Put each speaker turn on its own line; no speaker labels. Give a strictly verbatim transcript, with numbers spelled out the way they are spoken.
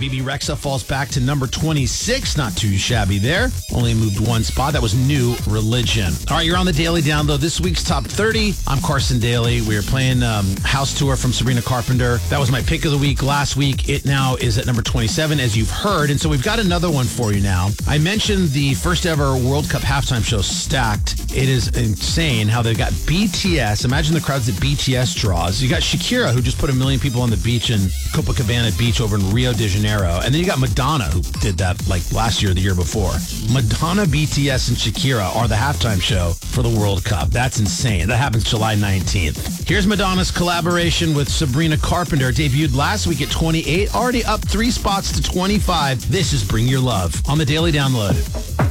Bebe Rexha falls back to number twenty-six. Not too shabby there. Only moved one spot. That was New Religion. All right, you're on the Daily Download. This week's Top thirty. I'm Carson Daly. We are playing um, House Tour from Sabrina Carpenter. That was my pick of the week last week. It now is at number twenty-seven, as you've heard. And so we've got another one for you now. I mentioned the first ever World Cup halftime show, Stacked. It is insane how they've got B T S. Imagine the crowds that B T S draws. You got Shakira, who just put a million people on the beach in Copacabana Beach over in Rio de Janeiro. And then you got Madonna, who did that like last year or the year before. Madonna, B T S, and Shakira are the halftime show for the World Cup. That's insane. That happens July nineteenth. Here's Madonna's collaboration with Sabrina Carpenter. Debuted last week at twenty-eight, already up three spots to twenty-five. This is Bring Your Love on the Daily Download.